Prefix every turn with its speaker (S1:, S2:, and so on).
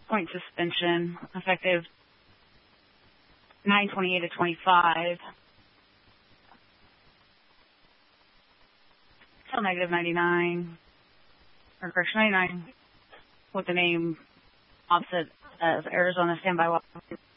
S1: 6-point suspension effective 9/28/25. Till negative 99, or correction 99, with the name opposite of Arizona standby.